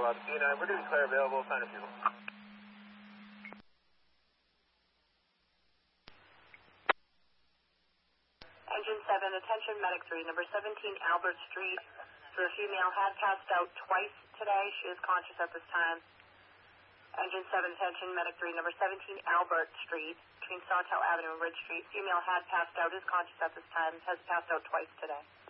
C9, we're going to declare available, sign a fuel. Engine 7, attention medic 3, number 17 Albert Street. The female had passed out twice today. She is conscious at this time. Engine 7, attention medic 3, number 17 Albert Street, between Sawtell Avenue and Ridge Street. Female had passed out, is conscious at this time, has passed out twice today.